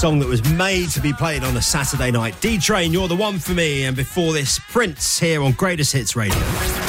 song that was made to be played on a Saturday night. D-Train, You're the One for Me, and before this, Prince here on Greatest Hits Radio.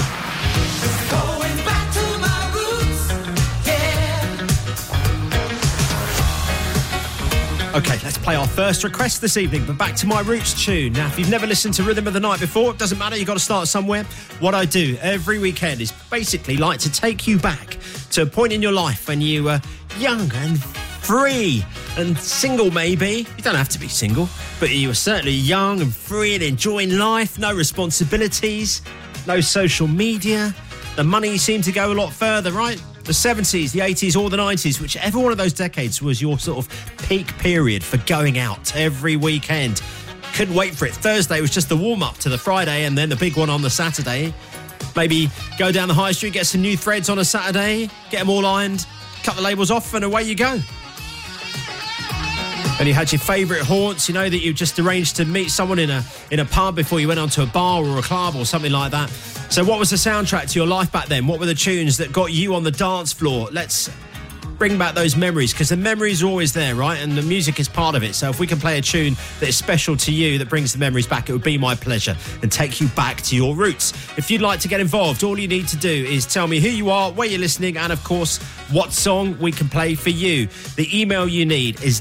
Okay, let's play our first request this evening, but back to my roots tune. Now, if you've never listened to Rhythm of the Night before, it doesn't matter, you've got to start somewhere. What I do every weekend is basically like to take you back to a point in your life when you were young and free and single, maybe. You don't have to be single, but you were certainly young and free and enjoying life, no responsibilities, no social media. The money seemed to go a lot further, right? The 70s, the 80s, or the 90s, whichever one of those decades was your sort of peak period for going out every weekend. Couldn't wait for it. Thursday was just the warm-up to the Friday and then the big one on the Saturday. Maybe go down the high street, get some new threads on a Saturday, get them all ironed, cut the labels off, and away you go. And you had your favourite haunts, you know, that you just arranged to meet someone in a pub before you went on to a bar or a club or something like that. So what was the soundtrack to your life back then? What were the tunes that got you on the dance floor? Let's bring back those memories, because the memories are always there, right? And the music is part of it. So if we can play a tune that is special to you, that brings the memories back, it would be my pleasure and take you back to your roots. If you'd like to get involved, all you need to do is tell me who you are, where you're listening, and of course, what song we can play for you. The email you need is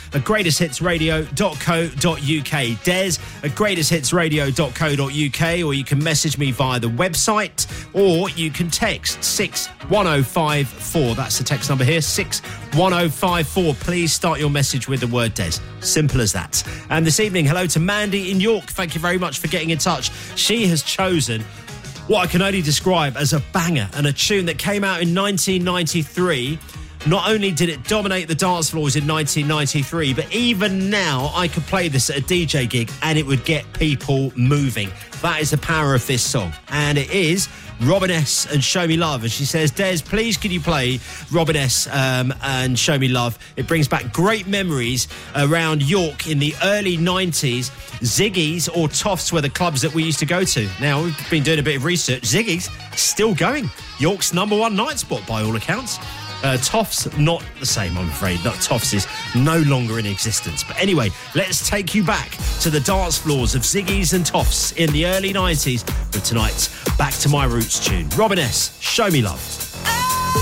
des@greatesthitsradio.co.uk. des@greatesthitsradio.co.uk, or you can message me via the website, or you can text 61054. That's the text number here, 61054. Please start your message with the word Des. Simple as that. And this evening, hello to Mandy in York. Thank you very much for getting in touch. She has chosen what I can only describe as a banger, and a tune that came out in 1993. Not only did it dominate the dance floors in 1993, but even now I could play this at a DJ gig and it would get people moving. That is the power of this song. And it is Robin S. and Show Me Love. And she says, Des, please could you play Robin S. and Show Me Love? It brings back great memories around York in the early 90s. Ziggy's or Toffs were the clubs that we used to go to. Now, we've been doing a bit of research. Ziggy's still going. York's #1 night spot by all accounts. Toffs, not the same, I'm afraid. Toffs is no longer in existence. But anyway, let's take you back to the dance floors of Ziggy's and Toffs in the early 90s with tonight's Back to My Roots tune. Robin S., Show Me Love.